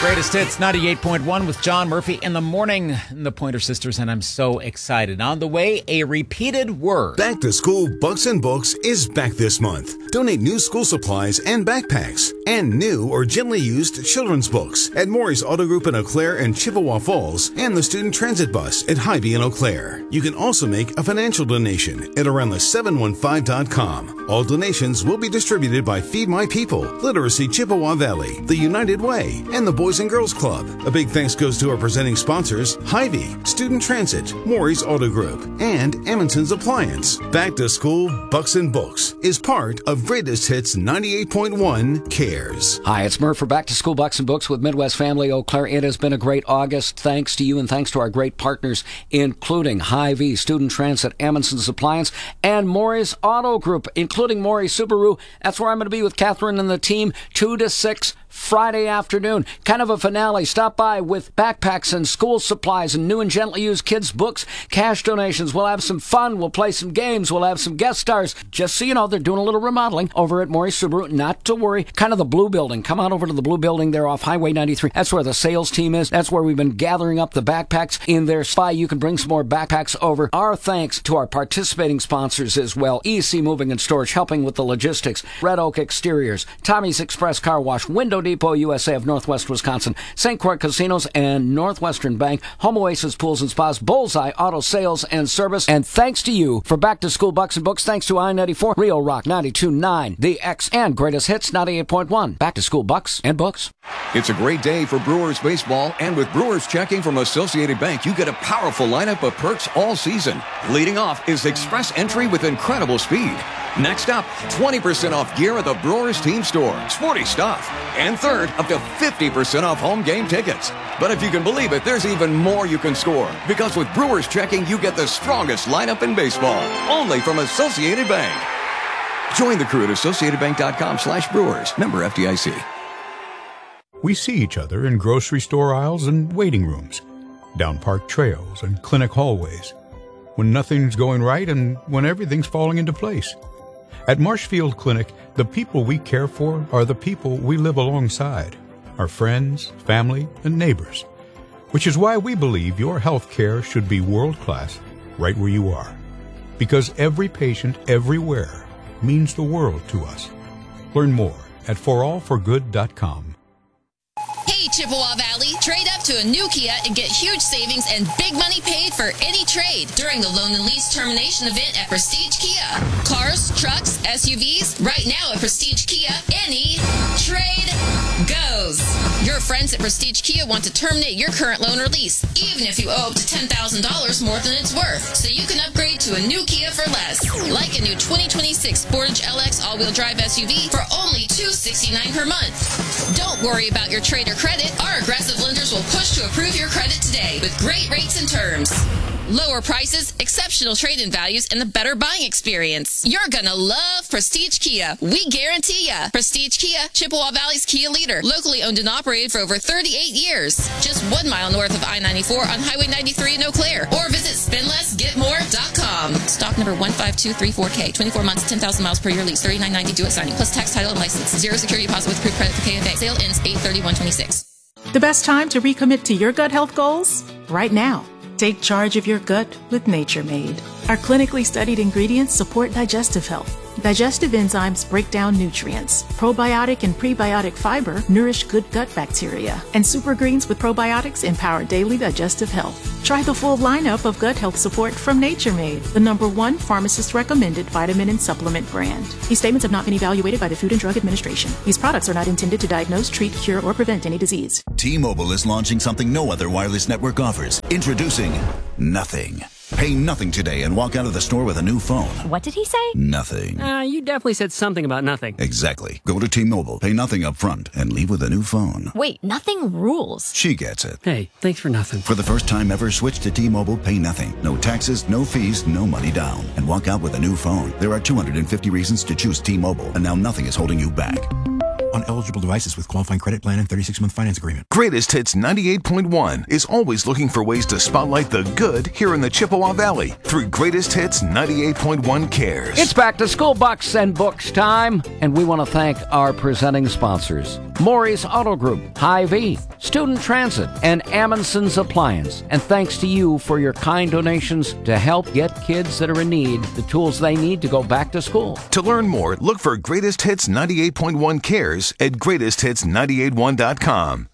Greatest Hits 98.1 with John Murphy in the morning. The Pointer Sisters, and I'm so excited. On the way, a repeated word. Back to School Bucks and Books is back this month. Donate new school supplies and backpacks and new or gently used children's books at Maury's Auto Group in Eau Claire and Chippewa Falls and the Student Transit Bus at Hy-Vee in Eau Claire. You can also make a financial donation at aroundthe715.com. All donations will be distributed by Feed My People, Literacy Chippewa Valley, the United Way, and the Boys and Girls Club. A big thanks goes to our presenting sponsors, Hy-Vee, Student Transit, Maury's Auto Group, and Emmonson's Appliance. Back to School Bucks and Books is part of Greatest Hits 98.1 Cares. Hi, it's Murph for Back to School Bucks and Books with Midwest Family Eau Claire. It has been a great August. Thanks to you and thanks to our great partners, including Hy-Vee, Student Transit, Emmonson's Appliance, and Maury's Auto Group, including Maury Subaru. That's where I'm going to be with Catherine and the team, 2 to 6 Friday afternoon. Kind of a finale. Stop by with backpacks and school supplies and new and gently used kids' books, cash donations. We'll have some fun. We'll play some games. We'll have some guest stars. Just so you know, they're doing a little remodeling over at Maury Subaru. Not to worry. Kind of the blue building. Come on over to the blue building there off Highway 93. That's where the sales team is. That's where we've been gathering up the backpacks in their spy. You can bring some more backpacks over. Our thanks to our participating sponsors as well. EC Moving and Storage, helping with the logistics. Red Oak Exteriors, Tommy's Express Car Wash, Window Depot USA of Northwest Wisconsin, St. Croix Casinos and Northwestern Bank, Home Oasis Pools and Spas, Bullseye Auto Sales and Service. And thanks to you for Back to School Bucks and Books. Thanks to I-94, Real Rock 92.9, The X, and Greatest Hits 98.1. Back to School Bucks and Books. It's a great day for Brewers baseball, and with Brewers checking from Associated Bank, you get a powerful lineup of perks all season. Leading off is Express Entry with incredible speed. Next up, 20% off gear at the Brewers team store. Sporty stuff. And third, up to 50% off home game tickets. But if you can believe it, there's even more you can score. Because with Brewers checking, you get the strongest lineup in baseball. Only from Associated Bank. Join the crew at AssociatedBank.com/Brewers. Member FDIC. We see each other in grocery store aisles and waiting rooms, down park trails and clinic hallways, when nothing's going right and when everything's falling into place. At Marshfield Clinic, the people we care for are the people we live alongside, our friends, family, and neighbors, which is why we believe your health care should be world-class right where you are. Because every patient everywhere means the world to us. Learn more at forallforgood.com. Hey, Chippewa Valley, trade up to a new Kia and get huge savings and big money paid for any trade during the loan and lease termination event at Prestige Kia. Cars, trucks, SUVs, right now at Prestige Kia, any trade goes. Your friends at Prestige Kia want to terminate your current loan or lease, even if you owe up to $10,000 more than it's worth, so you can upgrade to a new Kia for less. Like a new 2026 Sportage LX all-wheel drive SUV for only $269 per month. Don't worry about your trade or credit. Our aggressive lenders will push to approve your credit today with great rates and terms. Lower prices, exceptional trade-in values, and a better buying experience. You're gonna love Prestige Kia. We guarantee ya. Prestige Kia, Chippewa Valley's Kia leader. Locally owned and operated for over 38 years. Just 1 mile north of I-94 on Highway 93 in Eau Claire. Or visit spendlessgetmore.com. Stock number 15234K. 24 months, 10,000 miles per year lease. $39.90 due at signing. Plus tax, title, and license. Zero security deposit with approved credit for KFA. Sale ends 8/31/26. The best time to recommit to your gut health goals? Right now. Take charge of your gut with Nature Made. Our clinically studied ingredients support digestive health. Digestive enzymes break down nutrients. Probiotic and prebiotic fiber nourish good gut bacteria. And super greens with probiotics empower daily digestive health. Try the full lineup of gut health support from Nature Made, the #1 pharmacist-recommended vitamin and supplement brand. These statements have not been evaluated by the Food and Drug Administration. These products are not intended to diagnose, treat, cure, or prevent any disease. T-Mobile is launching something no other wireless network offers. Introducing Nothing. Pay nothing today and walk out of the store with a new phone. What did he say? Nothing. You definitely said something about nothing. Exactly. Go to T-Mobile, pay nothing up front, and leave with a new phone. Wait, nothing rules. She gets it. Hey, thanks for nothing. For the first time ever, switch to T-Mobile, pay nothing. No taxes, no fees, no money down. And walk out with a new phone. There are 250 reasons to choose T-Mobile, and now nothing is holding you back. on eligible devices with qualifying credit plan and 36-month finance agreement. Greatest Hits 98.1 is always looking for ways to spotlight the good here in the Chippewa Valley through Greatest Hits 98.1 Cares. It's back to school bucks and books time, and we want to thank our presenting sponsors: Maury's Auto Group, Hy-Vee, Student Transit, and Amundsen's Appliance. And thanks to you for your kind donations to help get kids that are in need the tools they need to go back to school. To learn more, look for Greatest Hits 98.1 Cares at greatesthits981.com.